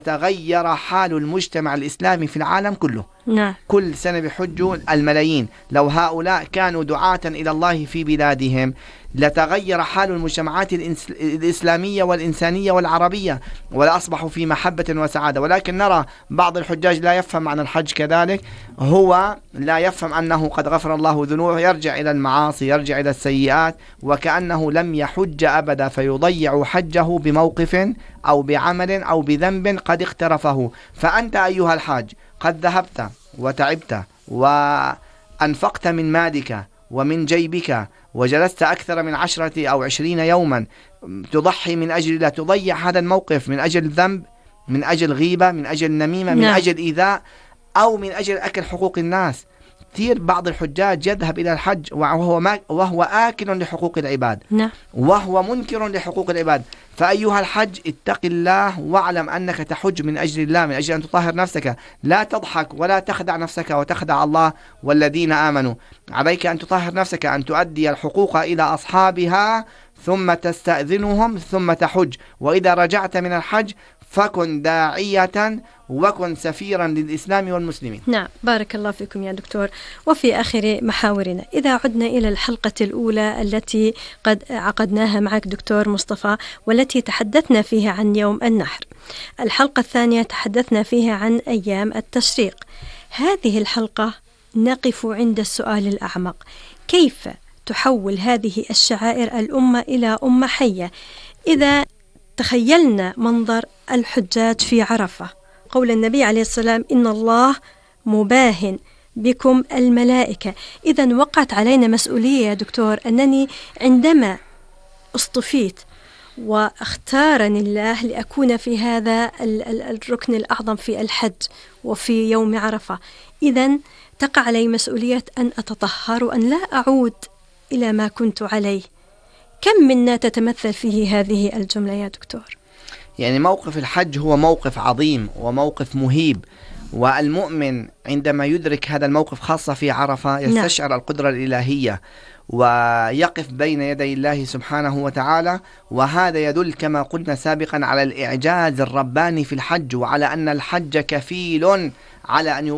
تغير حال المجتمع الإسلامي في العالم كله. نعم. كل سنة بيحجوا الملايين. لو هؤلاء كانوا دعاة إلى الله في بلادهم لتغير حال المجتمعات الإسلامية والإنسانية والعربية، ولا أصبحوا في محبة وسعادة. ولكن نرى بعض الحجاج لا يفهم عن الحج كذلك، هو لا يفهم أنه قد غفر الله ذنوبه، يرجع إلى المعاصي، يرجع إلى السيئات، وكأنه لم يحج أبدا، فيضيع حجه بموقف أو بعمل أو بذنب قد اقترفه. فأنت أيها الحاج قد ذهبت وتعبت وأنفقت من مالك ومن جيبك، وجلست أكثر من 10 أو 20 يوما تضحي من أجل لا تضيع هذا الموقف من أجل ذنب، من أجل غيبة، من أجل نميمة، من أجل إيذاء، أو من أجل أكل حقوق الناس. كثير بعض الحجاج يذهب إلى الحج وهو آكل لحقوق العباد، وهو منكر لحقوق العباد. فأيها الحج اتق الله واعلم أنك تحج من أجل الله، من أجل أن تطهر نفسك. لا تضحك ولا تخدع نفسك وتخدع الله والذين آمنوا. عليك أن تطهر نفسك، أن تؤدي الحقوق إلى أصحابها، ثم تستأذنهم، ثم تحج. وإذا رجعت من الحج فكن داعية وكن سفيرا للإسلام والمسلمين. نعم، بارك الله فيكم يا دكتور. وفي آخر محاورنا، إذا عدنا إلى الحلقة الأولى التي قد عقدناها معك دكتور مصطفى، والتي تحدثنا فيها عن يوم النحر، الحلقة الثانية تحدثنا فيها عن أيام التشريق. هذه الحلقة نقف عند السؤال الأعمق: كيف تحول هذه الشعائر الأمة إلى أمة حية؟ إذا تخيلنا منظر الحجاج في عرفة، قول النبي عليه السلام: إن الله مباهن بكم الملائكة. إذن وقعت علينا مسؤولية يا دكتور، أنني عندما اصطفيت واختارني الله لأكون في هذا الركن الأعظم في الحج وفي يوم عرفة، إذن تقع علي مسؤولية أن أتطهر وأن لا أعود إلى ما كنت عليه. كم منا تتمثل فيه هذه الجملة يا دكتور؟ يعني موقف الحج هو موقف عظيم وموقف مهيب، والمؤمن عندما يدرك هذا الموقف خاصة في عرفة يستشعر القدرة الإلهية ويقف بين يدي الله سبحانه وتعالى. وهذا يدل كما قلنا سابقا على الإعجاز الرباني في الحج، وعلى أن الحج كفيل على أن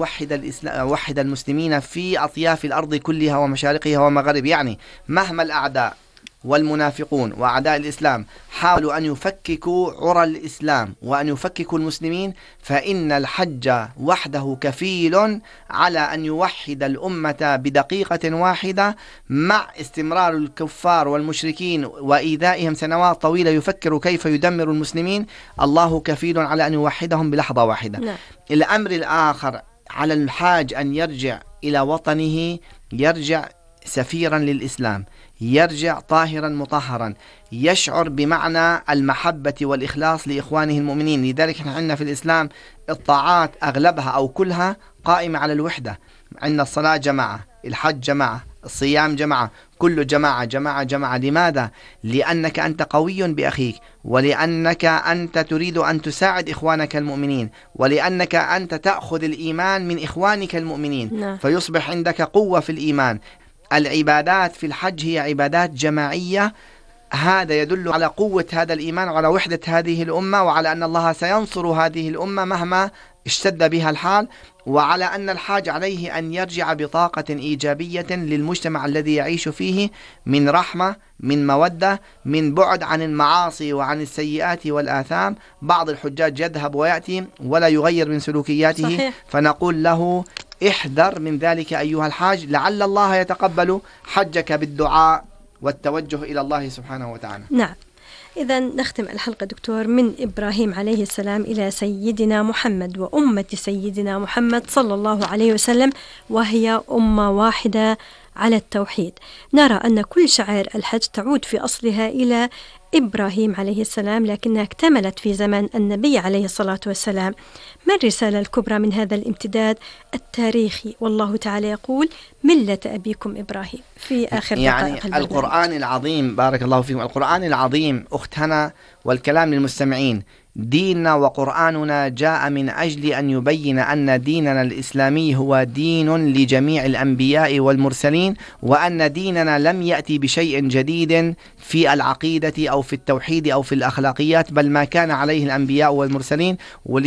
يوحد المسلمين في أطياف الأرض كلها ومشارقها ومغاربها. يعني مهما الأعداء والمنافقون وأعداء الإسلام حاولوا أن يفككوا عرى الإسلام وأن يفككوا المسلمين، فإن الحج وحده كفيل على أن يوحد الأمة بدقيقة واحدة، مع استمرار الكفار والمشركين وإيذائهم سنوات طويلة يفكروا كيف يدمر المسلمين. الله كفيل على أن يوحدهم بلحظة واحدة. الأمر الآخر على الحاج أن يرجع إلى وطنه، يرجع سفيرا للإسلام، يرجع طاهرا مطهرا، يشعر بمعنى المحبة والإخلاص لإخوانه المؤمنين. لذلك نحن عندنا في الإسلام الطاعات أغلبها أو كلها قائمة على الوحدة. عندنا الصلاة جماعة، الحج جماعة، الصيام جماعة، كل جماعة جماعة جماعة. لماذا؟ لأنك أنت قوي بأخيك، ولأنك أنت تريد أن تساعد إخوانك المؤمنين، ولأنك أنت تأخذ الإيمان من إخوانك المؤمنين، فيصبح عندك قوة في الإيمان. العبادات في الحج هي عبادات جماعية، هذا يدل على قوة هذا الإيمان وعلى وحدة هذه الأمة، وعلى أن الله سينصر هذه الأمة مهما اشتد بها الحال، وعلى أن الحاج عليه أن يرجع بطاقة إيجابية للمجتمع الذي يعيش فيه، من رحمة، من مودة، من بعد عن المعاصي وعن السيئات والآثام. بعض الحجاج يذهب ويأتي ولا يغير من سلوكياته، صحيح. فنقول له احذر من ذلك أيها الحاج، لعل الله يتقبل حجك بالدعاء والتوجه إلى الله سبحانه وتعالى. نعم. إذا نختم الحلقة دكتور من إبراهيم عليه السلام إلى سيدنا محمد وأمة سيدنا محمد صلى الله عليه وسلم، وهي أمة واحدة على التوحيد. نرى أن كل شعائر الحج تعود في أصلها إلى إبراهيم عليه السلام، لكنها اكتملت في زمن النبي عليه الصلاة والسلام. ما الرسالة الكبرى من هذا الامتداد التاريخي؟ والله تعالى يقول: ملة أبيكم إبراهيم في آخر دقائق يعني القرآن العظيم، بارك الله فيكم، القرآن العظيم أخت هنا والكلام للمستمعين، ديننا وقرآننا جاء من أجل أن يبين أن ديننا الإسلامي هو دين لجميع الأنبياء والمرسلين، وأن ديننا لم يأتي بشيء جديد في العقيدة أو في التوحيد أو في الأخلاقيات، بل ما كان عليه الأنبياء والمرسلين.